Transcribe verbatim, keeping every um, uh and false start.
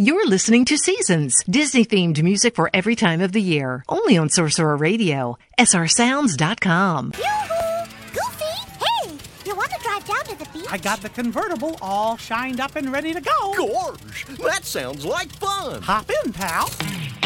You're listening to Seasons, Disney-themed music for every time of the year. Only on Sorcerer Radio, S R sounds dot com. Yoo-hoo! Goofy! Hey! You want to drive down to the beach? I got the convertible all shined up and ready to go. Gorge! That sounds like fun. Hop in, pal.